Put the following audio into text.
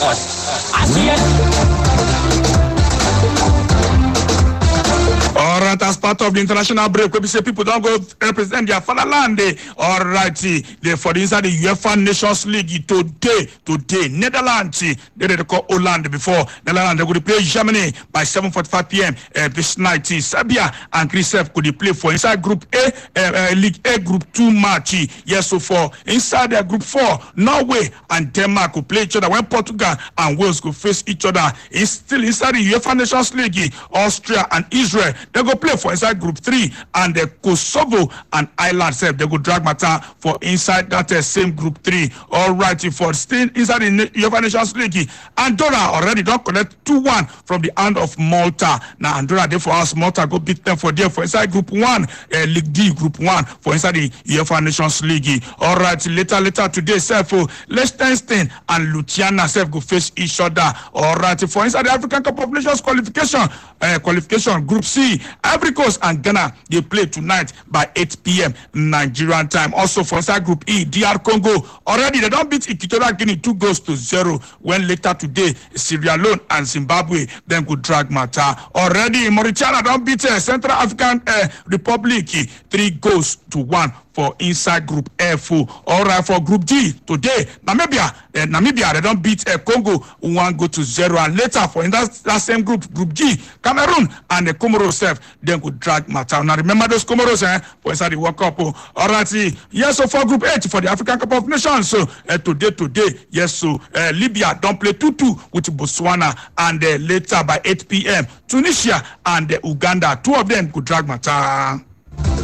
Alright, as part of the international break, we say people don't go represent their fatherland. Alright, for the inside the UEFA Nations League today, Netherlands, they call Holland before. Netherlands, they could play Germany by 7:45 p.m. This night. Serbia and Greece could play for inside Group A, League A Group 2 match. Yes, so for inside their Group 4, Norway and Denmark could play each other when Portugal and Wales could face each other. It's still inside the UEFA Nations League, Austria and Israel. They go play for inside Group 3, and Kosovo and Ireland they go drag matter for inside that same Group 3. All right, for still inside the UEFA Nations League, Andorra already don't collect 2-1 from the hand of Malta. Now Andorra there for us, Malta go beat them for inside Group 1, League D Group 1 for inside the UEFA Nations League. All right, later today, for Liechtenstein and Louisiana go face each other. All right, for inside the African Cup of Nations qualification Group C, Ivory Coast and Ghana they play tonight by 8 p.m. Nigerian time. Also for inside Group E, DR Congo already they don't beat Equatorial Guinea 2-0. When later today Sierra Leone and Zimbabwe then could drag matter. Already Mauritania don't beat Central African Republic 3-1 for inside Group F. All right, for Group D today, Namibia they don't beat Congo 1-0, and later for in that same Group G, Cameroon and the Comoros then could drag matter. Now remember those Comoros for inside the World Cup. All right, yes, so for Group H for the African Cup of Nations, so today, yes, so Libya don't play 2-2 with Botswana, and later by 8 p.m. Tunisia and Uganda, two of them could drag matter.